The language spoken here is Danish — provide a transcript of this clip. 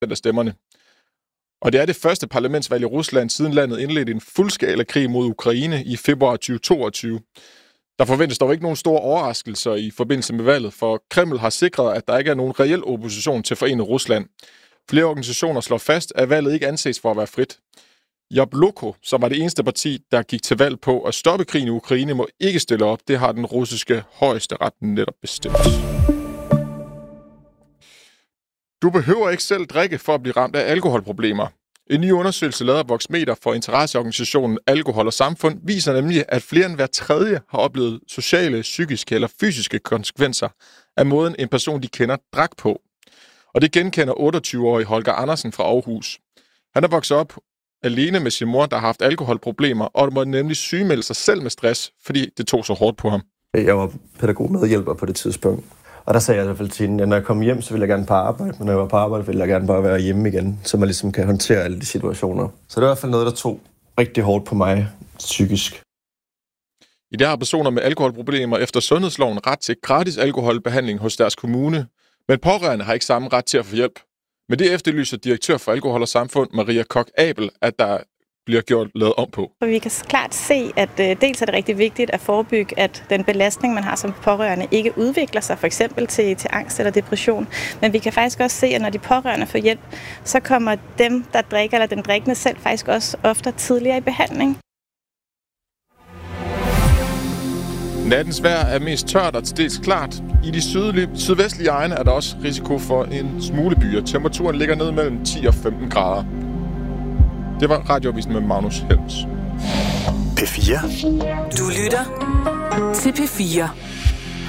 af stemmerne. Og det er det første parlamentsvalg i Rusland, siden landet indledte en fuldskala krig mod Ukraine i februar 2022. Der forventes dog ikke nogen store overraskelser i forbindelse med valget, for Kreml har sikret, at der ikke er nogen reel opposition til Forenet Rusland. Flere organisationer slår fast, at valget ikke anses for at være frit. Jabloko, som var det eneste parti, der gik til valg på at stoppe krigen i Ukraine, må ikke stille op. Det har den russiske højeste ret netop bestemt. Du behøver ikke selv drikke for at blive ramt af alkoholproblemer. En ny undersøgelse lavet af Voxmeter for interesseorganisationen Alkohol og Samfund viser nemlig, at flere end hver tredje har oplevet sociale, psykiske eller fysiske konsekvenser af måden en person, de kender, drak på. Og det genkender 28-årige Holger Andersen fra Aarhus. Han er vokset op alene med sin mor, der har haft alkoholproblemer, og måtte nemlig sygemelde sig selv med stress, fordi det tog så hårdt på ham. Jeg var pædagogmedhjælper på det tidspunkt. Og der sagde jeg i hvert fald til hende, at når jeg kom hjem, så ville jeg gerne på arbejde. Men når jeg var på arbejde, ville jeg gerne bare være hjemme igen, så man ligesom kan håndtere alle de situationer. Så det var i hvert fald noget, der tog rigtig hårdt på mig psykisk. I dag har personer med alkoholproblemer efter sundhedsloven ret til gratis alkoholbehandling hos deres kommune. Men pårørende har ikke samme ret til at få hjælp. Men det efterlyser direktør for Alkohol og Samfund, Maria Koch-Abel, at der bliver lavet om på. Vi kan klart se, at dels er det rigtig vigtigt at forebygge, at den belastning, man har som pårørende, ikke udvikler sig for eksempel til angst eller depression. Men vi kan faktisk også se, at når de pårørende får hjælp, så kommer dem, der drikker eller den drikkende selv, faktisk også ofte tidligere i behandling. Nattens vejr er mest tørt og til dels klart. I de sydvestlige egne er der også risiko for en smule byer. Temperaturen ligger ned mellem 10 og 15 grader. Det var Radioavisen med Magnus Helms. P4. Du lytter til P4.